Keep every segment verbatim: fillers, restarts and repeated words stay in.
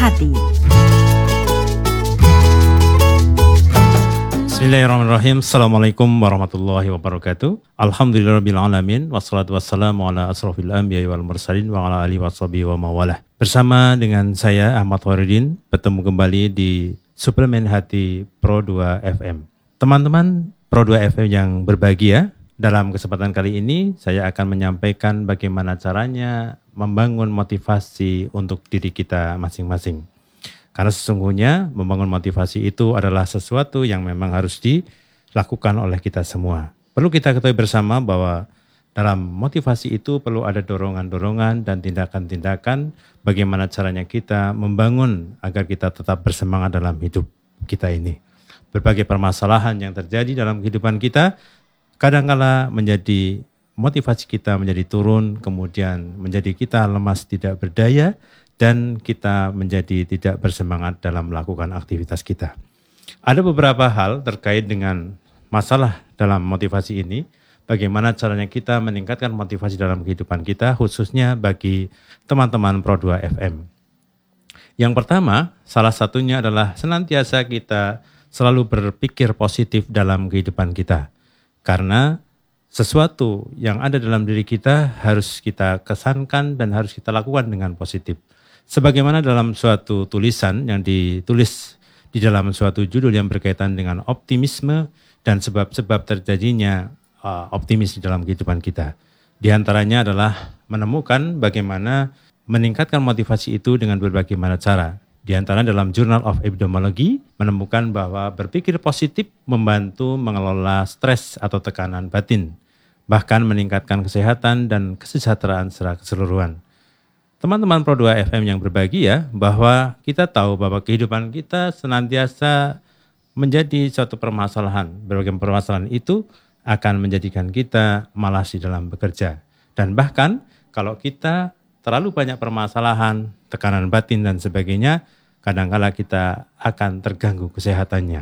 Hati. Bismillahirrahmanirrahim. Assalamualaikum warahmatullahi wabarakatuh. Alhamdulillahirrabbilalamin. Wassalatu wassalamu ala asrafil anbiya wal mursalin wa ala alihi washabihi wa mawalah. Bersama dengan saya Ahmad Khairuddin, bertemu kembali di Suplemen Hati Pro dua F M. Teman-teman Pro dua F M yang berbahagia, dalam kesempatan kali ini saya akan menyampaikan bagaimana caranya membangun motivasi untuk diri kita masing-masing. Karena sesungguhnya membangun motivasi itu adalah sesuatu yang memang harus dilakukan oleh kita semua. Perlu kita ketahui bersama bahwa dalam motivasi itu perlu ada dorongan-dorongan dan tindakan-tindakan bagaimana caranya kita membangun agar kita tetap bersemangat dalam hidup kita ini. Berbagai permasalahan yang terjadi dalam kehidupan kita kadang-kala menjadi motivasi kita menjadi turun, kemudian menjadi kita lemas tidak berdaya, dan kita menjadi tidak bersemangat dalam melakukan aktivitas kita. Ada beberapa hal terkait dengan masalah dalam motivasi ini, bagaimana caranya kita meningkatkan motivasi dalam kehidupan kita, khususnya bagi teman-teman Pro dua F M. Yang pertama, salah satunya adalah senantiasa kita selalu berpikir positif dalam kehidupan kita. Karena sesuatu yang ada dalam diri kita harus kita kesankan dan harus kita lakukan dengan positif. Sebagaimana dalam suatu tulisan yang ditulis di dalam suatu judul yang berkaitan dengan optimisme dan sebab-sebab terjadinya uh, optimis di dalam kehidupan kita. Di antaranya adalah menemukan bagaimana meningkatkan motivasi itu dengan berbagai macam cara. Di antara dalam Journal of Epidemiology menemukan bahwa berpikir positif membantu mengelola stres atau tekanan batin, bahkan meningkatkan kesehatan dan kesejahteraan secara keseluruhan. Teman-teman Pro dua F M yang berbahagia, bahwa kita tahu bahwa kehidupan kita senantiasa menjadi suatu permasalahan. Berbagai permasalahan itu akan menjadikan kita malas di dalam bekerja. Dan bahkan kalau kita terlalu banyak permasalahan, tekanan batin dan sebagainya, kadang-kala kita akan terganggu kesehatannya.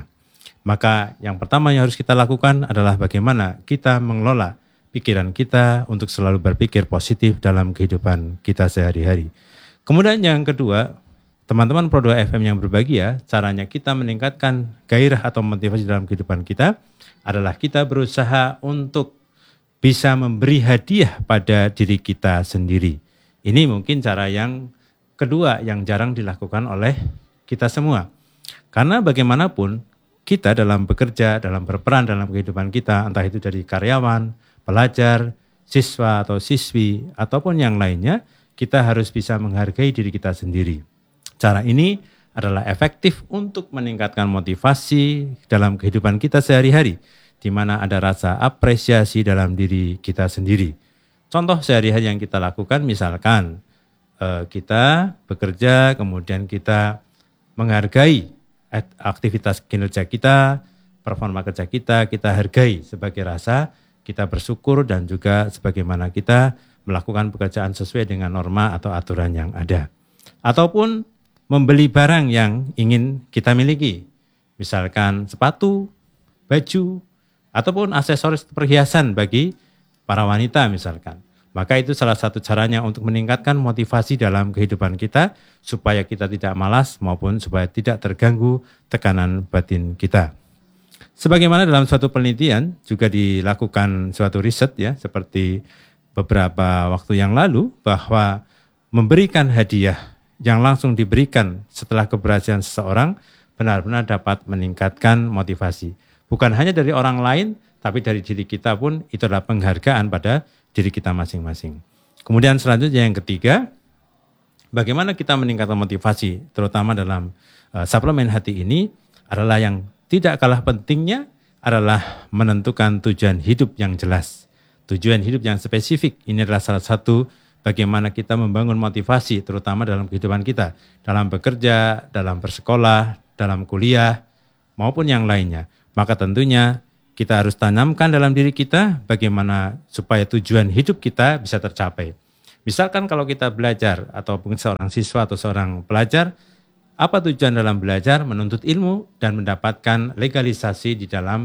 Maka yang pertama yang harus kita lakukan adalah bagaimana kita mengelola pikiran kita untuk selalu berpikir positif dalam kehidupan kita sehari-hari. Kemudian yang kedua, teman-teman Pro dua F M yang berbahagia, caranya kita meningkatkan gairah atau motivasi dalam kehidupan kita adalah kita berusaha untuk bisa memberi hadiah pada diri kita sendiri. Ini mungkin cara yang kedua yang jarang dilakukan oleh kita semua. Karena bagaimanapun kita dalam bekerja, dalam berperan dalam kehidupan kita, entah itu dari karyawan, pelajar, siswa atau siswi, ataupun yang lainnya, kita harus bisa menghargai diri kita sendiri. Cara ini adalah efektif untuk meningkatkan motivasi dalam kehidupan kita sehari-hari, di mana ada rasa apresiasi dalam diri kita sendiri. Contoh sehari-hari yang kita lakukan, misalkan eh, kita bekerja, kemudian kita menghargai aktivitas kinerja kita, performa kerja kita, kita hargai sebagai rasa kita bersyukur dan juga sebagaimana kita melakukan pekerjaan sesuai dengan norma atau aturan yang ada. Ataupun membeli barang yang ingin kita miliki. Misalkan sepatu, baju, ataupun aksesoris perhiasan bagi para wanita misalkan. Maka itu salah satu caranya untuk meningkatkan motivasi dalam kehidupan kita supaya kita tidak malas maupun supaya tidak terganggu tekanan batin kita. Sebagaimana dalam suatu penelitian juga dilakukan suatu riset ya, seperti beberapa waktu yang lalu, bahwa memberikan hadiah yang langsung diberikan setelah keberhasilan seseorang benar-benar dapat meningkatkan motivasi. Bukan hanya dari orang lain, tapi dari diri kita pun itu adalah penghargaan pada diri kita masing-masing. Kemudian selanjutnya yang ketiga, bagaimana kita meningkatkan motivasi, terutama dalam uh, suplemen hati ini adalah yang tidak kalah pentingnya adalah menentukan tujuan hidup yang jelas. Tujuan hidup yang spesifik ini adalah salah satu bagaimana kita membangun motivasi terutama dalam kehidupan kita. Dalam bekerja, dalam bersekolah, dalam kuliah, maupun yang lainnya. Maka tentunya kita harus tanamkan dalam diri kita bagaimana supaya tujuan hidup kita bisa tercapai. Misalkan kalau kita belajar atau mungkin seorang siswa atau seorang pelajar, apa tujuan dalam belajar? Menuntut ilmu dan mendapatkan legalisasi di dalam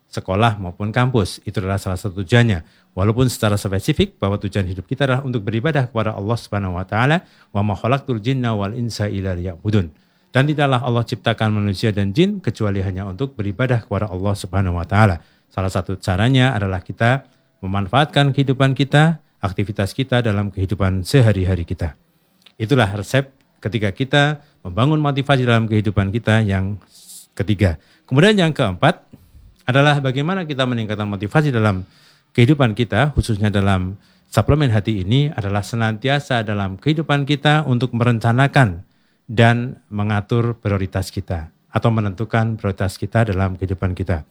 sekolah maupun kampus. Itu adalah salah satu tujuannya. Walaupun secara spesifik bahwa tujuan hidup kita adalah untuk beribadah kepada Allah Subhanahu wa taala, wa ma khalaqtul jinna wal insa illa liya'budun. Dan tidaklah Allah ciptakan manusia dan jin kecuali hanya untuk beribadah kepada Allah Subhanahu wa taala. Salah satu caranya adalah kita memanfaatkan kehidupan kita, aktivitas kita dalam kehidupan sehari-hari kita. Itulah resep ketika kita membangun motivasi dalam kehidupan kita yang ketiga. Kemudian yang keempat adalah bagaimana kita meningkatkan motivasi dalam kehidupan kita, khususnya dalam suplemen hati ini adalah senantiasa dalam kehidupan kita untuk merencanakan dan mengatur prioritas kita atau menentukan prioritas kita dalam kehidupan kita.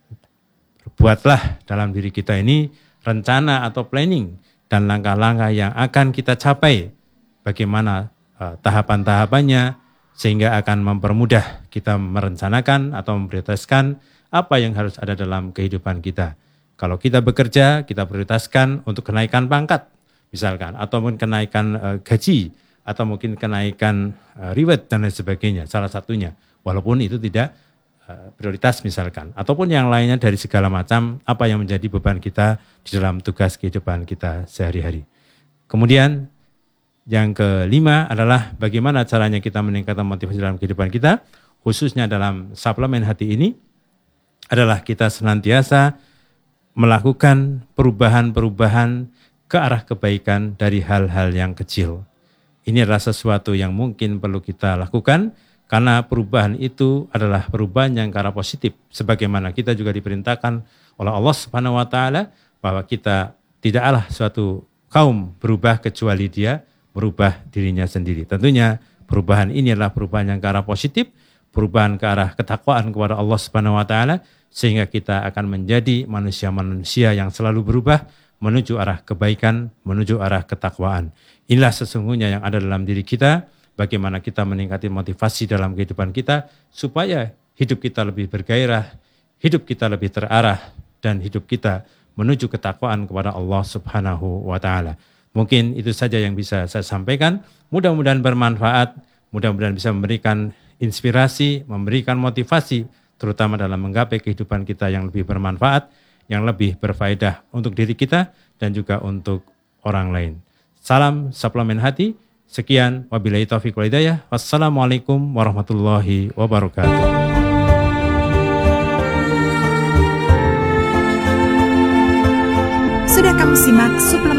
Buatlah dalam diri kita ini rencana atau planning dan langkah-langkah yang akan kita capai, bagaimana uh, tahapan-tahapannya, sehingga akan mempermudah kita merencanakan atau memprioritaskan apa yang harus ada dalam kehidupan kita. Kalau kita bekerja, kita prioritaskan untuk kenaikan pangkat, misalkan, ataupun kenaikan uh, gaji, atau mungkin kenaikan uh, reward dan lain sebagainya, salah satunya. Walaupun itu tidak uh, prioritas misalkan, ataupun yang lainnya dari segala macam apa yang menjadi beban kita di dalam tugas kehidupan kita sehari-hari. Kemudian yang kelima adalah bagaimana caranya kita meningkatkan motivasi dalam kehidupan kita, khususnya dalam suplemen hati ini, adalah kita senantiasa melakukan perubahan-perubahan ke arah kebaikan dari hal-hal yang kecil. Ini adalah sesuatu yang mungkin perlu kita lakukan karena perubahan itu adalah perubahan yang ke arah positif. Sebagaimana kita juga diperintahkan oleh Allah Subhanahu wa taala bahwa kita tidaklah suatu kaum berubah kecuali dia merubah dirinya sendiri. Tentunya perubahan ini adalah perubahan yang ke arah positif, perubahan ke arah ketakwaan kepada Allah Subhanahu wa taala, sehingga kita akan menjadi manusia-manusia yang selalu berubah menuju arah kebaikan, menuju arah ketakwaan. Inilah sesungguhnya yang ada dalam diri kita, bagaimana kita meningkatkan motivasi dalam kehidupan kita, supaya hidup kita lebih bergairah, hidup kita lebih terarah, dan hidup kita menuju ketakwaan kepada Allah Subhanahu wa taala. Mungkin itu saja yang bisa saya sampaikan, mudah-mudahan bermanfaat, mudah-mudahan bisa memberikan inspirasi, memberikan motivasi, terutama dalam menggapai kehidupan kita yang lebih bermanfaat, yang lebih berfaedah untuk diri kita dan juga untuk orang lain. Salam suplemen hati. Sekian, wabillahi taufiq wal hidayah. Wassalamualaikum warahmatullahi wabarakatuh. Sudah kamu simak suplemen